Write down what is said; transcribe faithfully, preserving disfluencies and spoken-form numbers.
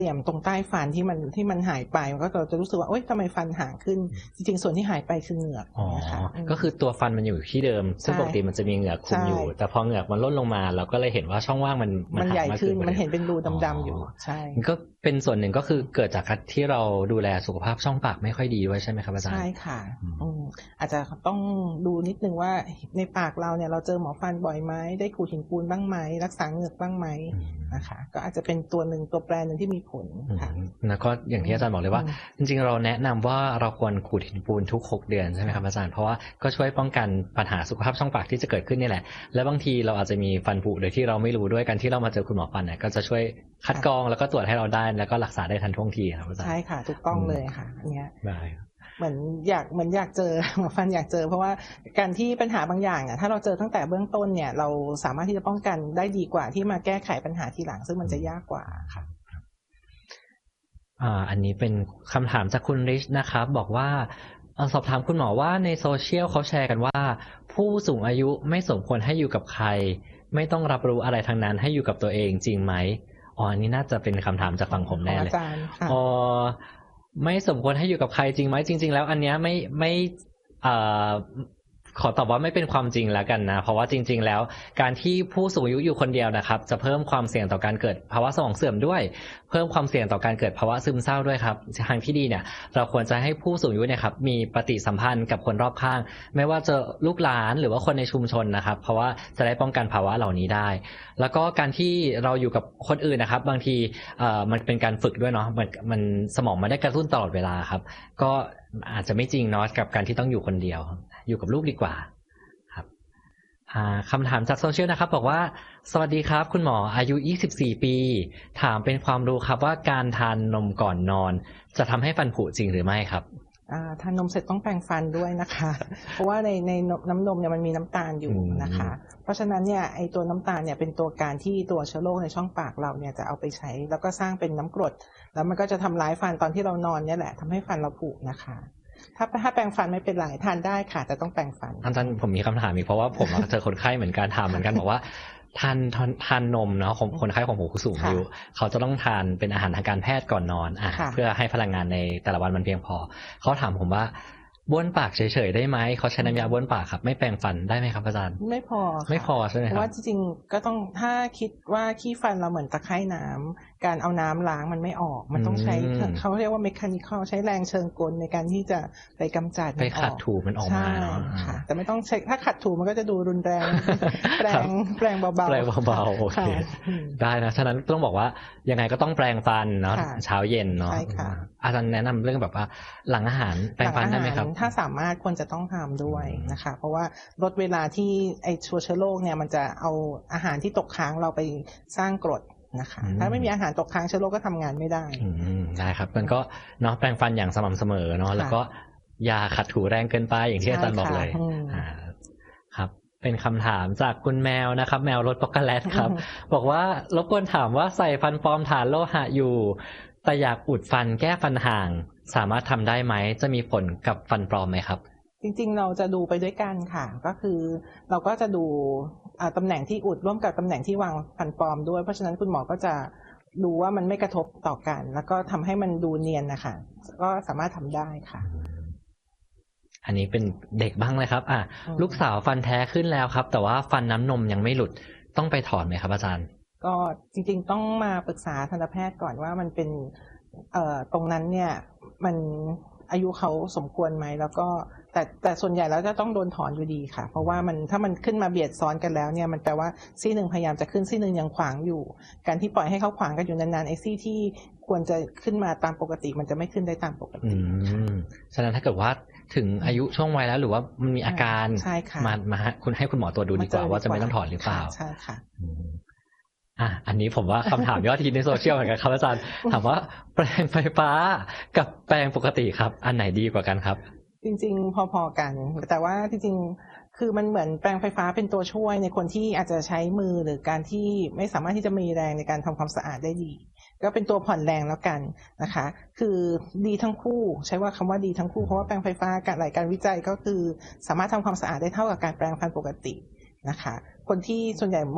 เหลี่ยมตรงใต้ฟันที่มันที่มันหายไปมันก็เราจะรู้สึกว่าโอ๊ยทำไมฟันห่างขึ้นจริงๆส่วนที่หายไปคือเหงือกนะคะก็คือตัวฟันมันอยู่ที่เดิมซึ่งปกติมันจะมีเหงือกคุมอยู่แต่พอเหงือกมันลดลงมาเราก็เลยเห็นว่าช่องว่างมันมันใหญ่ขึ้นมันเห็นเป็นรูดำๆอยู่ใช่ก็เป็นส่วนหนึ่งก็คือเกิดจากที่เราดูแลสุขภาพช่องปากไม่ค่อยดีด้วยใช่ไหมครับอาจารย์ใช่ค่ะอาจจะต้องดูนิดนึงว่าในปากเราเนี่ยเราเจอหมอฟันบ่อยไหมได้ขูดหินปูนบ้างไหมรักษาเหงือกบ้างไหมนะคะก็อาจจะเป็นตัวหนึ่งตัวแปรหนึ่งที่มีผลค่ะแล้วก็อย่างที่อาจารย์บอกเลยว่าจริงๆเราแนะนำว่าเราควรขูดหินปูนทุกหกเดือนใช่ไหมครับอาจารย์เพราะว่าก็ช่วยป้องกันปัญหาสุขภาพช่องปากที่จะเกิดขึ้นนี่แหละและบางทีเราอาจจะมีฟันผุโดยที่เราไม่รู้ด้วยกันที่เรามาเจอคุณหมอฟันเนี่ยก็จะช่วยคัดกรองแล้วก็ตรวจให้เราได้แล้วก็รักษาได้ทันท่วงทีครับอาจารย์ใช่ค่ะถูกต้องเลยค่ะอันเนี้ยได้เหมือนอยากเหมือนอยากเจอหมอฟันอยากเจอเพราะว่าการที่ปัญหาบางอย่างอ่ะถ้าเราเจอตั้งแต่เบื้องต้นเนี่ยเราสามารถที่จะป้องกันได้ดีกว่าที่มาแก้ไขปัญหาทีหลังซึ่งมันจะยากกว่าค่ะอ่าอันนี้เป็นคำถามจากคุณริชนะครับบอกว่าสอบถามคุณหมอว่าในโซเชียลเขาแชร์กันว่าผู้สูงอายุไม่สมควรให้อยู่กับใครไม่ต้องรับรู้อะไรทั้งนั้นให้อยู่กับตัวเองจริงไหมอ๋ออันนี้น่าจะเป็นคำถามจากฝั่งผมแน่เลยอ๋อไม่สมควรให้อยู่กับใครจริงไหมจริงๆแล้วอันเนี้ยไม่ไม่เอ่อขอตอบว่าไม่เป็นความจริงแล้วกันนะเพราะว่าจริงๆแล้วการที่ผู้สูงอายุอยู่คนเดียวนะครับจะเพิ่มความเสี่ยงต่อการเกิดภาวะสมองเสื่อมด้วยเพิ่มความเสี่ยงต่อการเกิดภาวะซึมเศร้าด้วยครับทางที่ดีเนี่ยเราควรจะให้ผู้สูงอายุเนี่ยครับมีปฏิสัมพันธ์กับคนรอบข้างไม่ว่าจะลูกหลานหรือว่าคนในชุมชนนะครับเพราะว่าจะได้ป้องกันภาวะเหล่านี้ได้แล้วก็การที่เราอยู่กับคนอื่นนะครับบางทีเอ่อมันเป็นการฝึกด้วยเนาะมันมันสมองมันได้กระตุ้นตลอดเวลาครับก็อาจจะไม่จริงเนาะกับการที่ต้องอยู่คนเดียวอยู่กับลูกดีกว่าครับคำถามจากโซเชียลนะครับบอกว่าสวัสดีครับคุณหมออายุยี่สิบสี่ปีถามเป็นความรู้ครับว่าการทานนมก่อนนอนจะทำให้ฟันผุจริงหรือไม่ครับทานนมเสร็จต้องแปรงฟันด้วยนะคะเพราะว่าในในน้ำนมเนี่ยมันมีน้ำตาลอยู่นะคะเพราะฉะนั้นเนี่ยไอตัวน้ำตาลเนี่ยเป็นตัวการที่ตัวเชื้อโรคในช่องปากเราเนี่ยจะเอาไปใช้แล้วก็สร้างเป็นน้ำกรดแล้วมันก็จะทำร้ายฟันตอนที่เรานอนเนี่ยแหละทำให้ฟันเราผุนะคะถ้าถ้าแปรงฟันไม่เป็นไรทานได้ค่ะแต่ต้องแปรงฟันอาจารย์ผมมีคำถามอีกเพราะว่าผมเจอคนไข้เหมือนกันถามเหมือนกันบอกว่าทานทานนมเนาะคนไข้ของผู้สูงอายุเขาจะต้องทานเป็นอาหารทางการแพทย์ก่อนนอนอ่ะเพื่อให้พลังงานในแต่ละวันมันเพียงพอเขาถามผมว่าบ้วนปากเฉยๆได้ไหมเขาใช้น้ำยาบ้วนปากครับไม่แปรงฟันได้ไหมครับอาจารย์ไม่พอไม่พอใช่ไหมครับเพราะว่าจริงๆก็ต้องถ้าคิดว่าขี้ฟันเราเหมือนตะไคร่น้ำการเอาน้ำล้างมันไม่ออกมันต้องใช้เขาเรียกว่าเมคานิคอลใช้แรงเชิงกลในการที่จะไปกำจัดไปขัดถูมันออกมาเนาะค่ะแต่ไม่ต้องใช้ถ้าขัดถูมันก็จะดูรุนแรงแปรงแปรงเบาๆแปรงเบาๆโอเคได้นะฉะนั้นต้องบอกว่ายังไงก็ต้องแปรงฟันเนาะเช้าเย็นเนาะอาจารย์แนะนำเรื่องแบบว่าหลังอาหารแปรงฟันได้ไหมครับถ้าสามารถควรจะต้องทำด้วยนะคะเพราะว่าลดเวลาที่ไอเชื้อโรคเนี่ยมันจะเอาอาหารที่ตกค้างเราไปสร้างกรดนะคะถ้าไม่มีอาหารตกค้างเชื้อโรคก็ทำงานไม่ได้ได้ครับมันก็เนาะแปรงฟันอย่างสม่ำเสมอเนาะแล้วก็อย่าขัดถูแรงเกินไปอย่างที่อาจารย์บอกเลยครับเป็นคำถามจากคุณแมวนะครับแมวรสช็อกโกแลตครับบอกว่ารบกวนถามว่าใส่ฟันปลอมฐานโลหะอยู่แต่อยากอุดฟันแก้ฟันห่างสามารถทำได้ไหมจะมีผลกับฟันปลอมไหมครับจริงๆเราจะดูไปด้วยกันค่ะก็คือเราก็จะดูตำแหน่งที่อุดร่วมกับตำแหน่งที่วางฟันปลอมด้วยเพราะฉะนั้นคุณหมอก็จะดูว่ามันไม่กระทบต่อกันแล้วก็ทำให้มันดูเนียนนะคะก็สามารถทำได้ค่ะอันนี้เป็นเด็กบ้างเลยครับอ่ะลูกสาวฟันแท้ขึ้นแล้วครับแต่ว่าฟันน้ำนมยังไม่หลุดต้องไปถอนไหมครับอาจารย์ก็จริงๆต้องมาปรึกษาทันตแพทย์ก่อนว่ามันเป็นเอ่อตรงนั้นเนี่ยมันอายุเขาสมควรไหมแล้วก็แต่แต่ส่วนใหญ่แล้วจะต้องโดนถอนอยู่ดีค่ะเพราะว่ามันถ้ามันขึ้นมาเบียดซ้อนกันแล้วเนี่ยมันแปลว่าซี่หนึ่งพยายามจะขึ้นซี่หนึ่งยังขวางอยู่การที่ปล่อยให้เขาขวางกันอยู่นานๆไอ้ซี่ที่ควรจะขึ้นมาตามปกติมันจะไม่ขึ้นได้ตามปกติอืมฉะนั้นถ้าเกิดว่าถึงอายุช่วงวัยแล้วหรือว่ามันมีอาการมามาคุณให้คุณหมอตรวจดูดีกว่าว่าจะไม่ต้องถอนหรือเปล่าใช่ค่ะอ่ะอันนี้ผมว่าคำถามยอดฮิตในโซเชียลเหมือนกันครับอาจารย์ถามว่าแปรงไฟฟ้ากับแปรงปกติครับอันไหนดีกว่ากันครับจริงๆพอๆกันแต่ว่าจริงๆคือมันเหมือนแปรงไฟฟ้าเป็นตัวช่วยในคนที่อาจจะใช้มือหรือการที่ไม่สามารถที่จะมีแรงในการทำความสะอาดได้ดีก็เป็นตัวผ่อนแรงแล้วกันนะคะคือดีทั้งคู่ใช้ว่าคำว่าดีทั้งคู่เพราะว่าแปรงไฟฟ้าการหลายการวิจัยก็คือสามารถทำความสะอาดได้เท่ากับการแปรงฟันปกตินะคะคนที่ส่วนใหญ่